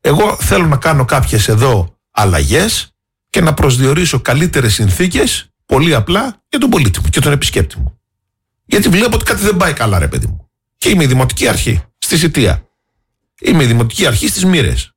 Εγώ θέλω να κάνω κάποιες εδώ αλλαγές και να προσδιορίσω καλύτερες συνθήκες, πολύ απλά, για τον πολίτη μου και τον επισκέπτη μου. Γιατί βλέπω ότι κάτι δεν πάει καλά, ρε παιδί μου. Και είμαι η δημοτική αρχή στη Σιτία. Είμαι η δημοτική αρχή στις Μοίρες.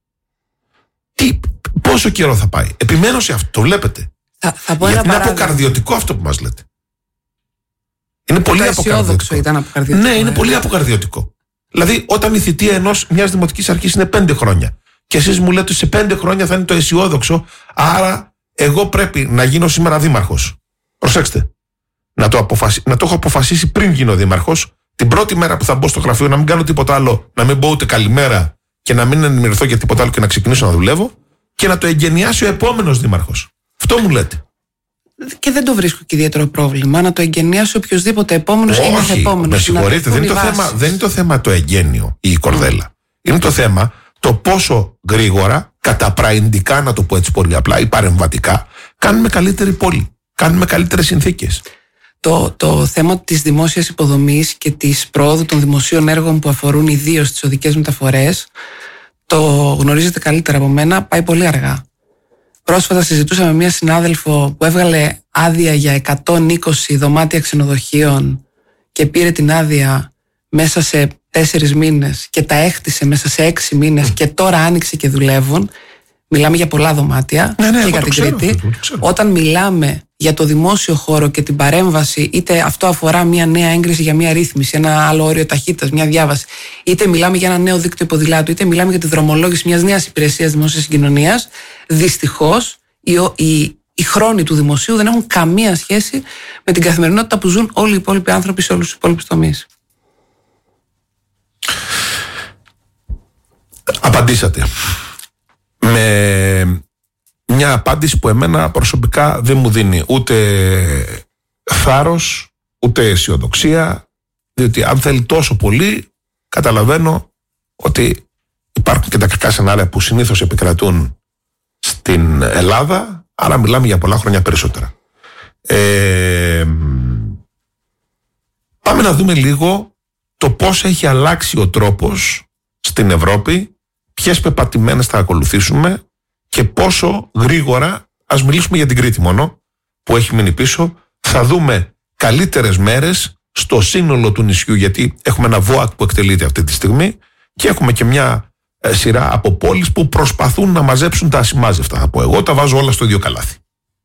Πόσο καιρό θα πάει? Επιμένω σε αυτό, το βλέπετε. Θα πω γιατί είναι αποκαρδιωτικό αυτό που μας λέτε. Είναι πολύ αποκαρδιωτικό. Ήταν αποκαρδιωτικό. Ναι, είναι πολύ αποκαρδιωτικό. Δηλαδή, όταν η θητεία μιας δημοτικής αρχής είναι 5 χρόνια και εσείς μου λέτε ότι σε 5 χρόνια θα είναι το αισιόδοξο, άρα εγώ πρέπει να γίνω σήμερα δήμαρχος. Προσέξτε. Να το έχω αποφασίσει πριν γίνω δήμαρχος, την πρώτη μέρα που θα μπω στο γραφείο, να μην κάνω τίποτα άλλο, να μην μπω ούτε καλημέρα και να μην ενημερωθώ για τίποτα άλλο και να ξεκινήσω να δουλεύω, και να το εγγενιάσει ο επόμενος δήμαρχος. Αυτό μου λέτε. Και δεν το βρίσκω και ιδιαίτερο πρόβλημα να το εγγενιάσει οποιοδήποτε επόμενος ή μεθεπόμενος. Με συγχωρείτε, δεν είναι το θέμα το εγγένειο ή η κορδέλα. Είναι το θέμα το πόσο γρήγορα, καταπραϊντικά, να το πω έτσι πολύ απλά, ή παρεμβατικά, κάνουμε καλύτερη πόλη. Κάνουμε καλύτερες συνθήκες. Το θέμα της δημόσιας υποδομής και της προόδου των δημοσίων έργων που αφορούν ιδίως τις οδικές μεταφορές, το γνωρίζετε καλύτερα από μένα, πάει πολύ αργά. Πρόσφατα συζητούσα με μια συνάδελφο που έβγαλε άδεια για 120 δωμάτια ξενοδοχείων και πήρε την άδεια μέσα σε 4 μήνες και τα έκτισε μέσα σε 6 μήνες και τώρα άνοιξε και δουλεύουν. Μιλάμε για πολλά δωμάτια και για την Κρήτη. Όταν μιλάμε για το δημόσιο χώρο και την παρέμβαση, είτε αυτό αφορά μια νέα έγκριση για μια ρύθμιση, ένα άλλο όριο ταχύτητας, μια διάβαση, είτε μιλάμε για ένα νέο δίκτυο ποδηλάτου, είτε μιλάμε για τη δρομολόγηση μιας νέας υπηρεσίας δημόσιας συγκοινωνίας, δυστυχώς οι χρόνοι του δημοσίου δεν έχουν καμία σχέση με την καθημερινότητα που ζουν όλοι οι υπόλοιποι άνθρωποι σε όλους τους υπόλοιπους τομείς. Απαντήσατε με μια απάντηση που εμένα προσωπικά δεν μου δίνει ούτε θάρρος, ούτε αισιοδοξία, διότι αν θέλει τόσο πολύ, καταλαβαίνω ότι υπάρχουν και τα κακά σενάρια που συνήθως επικρατούν στην Ελλάδα, άρα μιλάμε για πολλά χρόνια περισσότερα. Πάμε να δούμε λίγο το πώς έχει αλλάξει ο τρόπος στην Ευρώπη, ποιες πεπατημένες θα ακολουθήσουμε και πόσο γρήγορα, ας μιλήσουμε για την Κρήτη μόνο, που έχει μείνει πίσω, θα δούμε καλύτερες μέρες στο σύνολο του νησιού, γιατί έχουμε ένα ΒΟΑΚ που εκτελείται αυτή τη στιγμή και έχουμε και μια σειρά από πόλεις που προσπαθούν να μαζέψουν τα ασημάζευτα. Θα πω εγώ, τα βάζω όλα στο ίδιο καλάθι.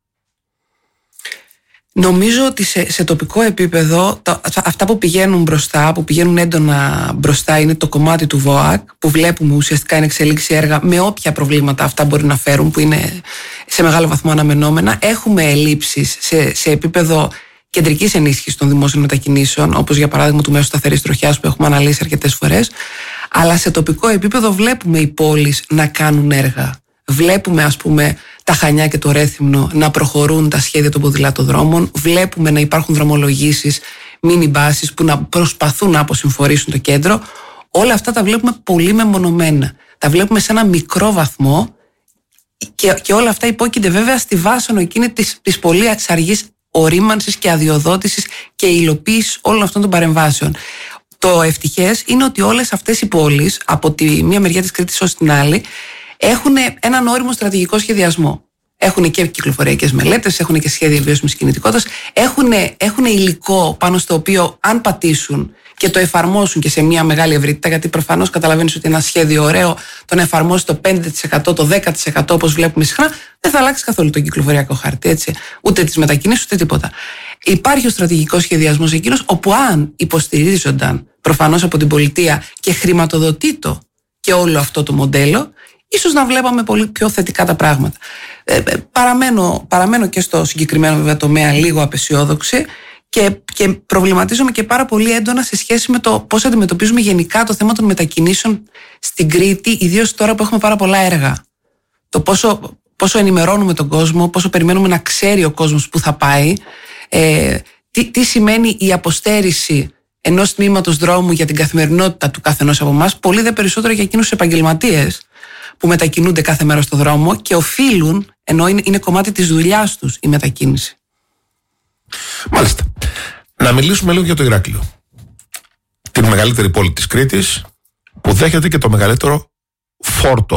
Νομίζω ότι σε τοπικό επίπεδο αυτά που πηγαίνουν μπροστά, που πηγαίνουν έντονα μπροστά, είναι το κομμάτι του ΒΟΑΚ, που βλέπουμε ουσιαστικά είναι εξελίξει έργα με όποια προβλήματα αυτά μπορεί να φέρουν, που είναι σε μεγάλο βαθμό αναμενόμενα. Έχουμε ελλείψεις σε επίπεδο κεντρικής ενίσχυσης των δημόσιων μετακινήσεων, όπως για παράδειγμα του μέσου σταθερής τροχιάς που έχουμε αναλύσει αρκετές φορές. Αλλά σε τοπικό επίπεδο βλέπουμε οι πόλεις να κάνουν έργα. Βλέπουμε, ας πούμε, τα Χανιά και το Ρέθυμνο να προχωρούν τα σχέδια των ποδηλατοδρόμων. Βλέπουμε να υπάρχουν δρομολογήσεις, μίνι-μπάσεις που να προσπαθούν να αποσυμφορήσουν το κέντρο. Όλα αυτά τα βλέπουμε πολύ μεμονωμένα. Τα βλέπουμε σε ένα μικρό βαθμό και όλα αυτά υπόκεινται βέβαια στη βάσανο εκείνη της πολύ αργής ορίμανσης και αδειοδότησης και υλοποίησης όλων αυτών των παρεμβάσεων. Το ευτυχές είναι ότι όλες αυτές οι πόλεις, από τη μία μεριά της Κρήτης ως την άλλη, έχουν έναν όριμο στρατηγικό σχεδιασμό. Έχουν και κυκλοφοριακές μελέτες, έχουν και σχέδια βιώσιμης κινητικότητας, έχουν υλικό πάνω στο οποίο, αν πατήσουν και το εφαρμόσουν και σε μια μεγάλη ευρύτητα, γιατί προφανώς καταλαβαίνεις ότι ένα σχέδιο ωραίο, το να εφαρμόσει το 5%, το 10%, όπως βλέπουμε συχνά, δεν θα αλλάξει καθόλου τον κυκλοφοριακό χάρτη, έτσι. Ούτε τις μετακινήσεις, ούτε τίποτα. Υπάρχει ο στρατηγικός σχεδιασμός εκείνος, όπου αν υποστηρίζονταν προφανώς από την πολιτεία και χρηματοδοτήτο και όλο αυτό το μοντέλο, ίσως να βλέπαμε πολύ πιο θετικά τα πράγματα. Παραμένω και στο συγκεκριμένο βέβαια τομέα λίγο απεσιόδοξη και προβληματίζομαι και πάρα πολύ έντονα σε σχέση με το πώς αντιμετωπίζουμε γενικά το θέμα των μετακινήσεων στην Κρήτη, ιδίως τώρα που έχουμε πάρα πολλά έργα. Το πόσο ενημερώνουμε τον κόσμο, πόσο περιμένουμε να ξέρει ο κόσμος που θα πάει, τι σημαίνει η αποστέρηση ενός τμήματος δρόμου για την καθημερινότητα του καθενός από εμάς, πολύ δε περισσότερο για εκείνους τους επαγγελματίες που μετακινούνται κάθε μέρα στο δρόμο και οφείλουν, ενώ είναι κομμάτι της δουλειάς τους η μετακίνηση. Μάλιστα. Να μιλήσουμε λίγο για το Ηράκλειο. Την μεγαλύτερη πόλη της Κρήτης, που δέχεται και το μεγαλύτερο φόρτο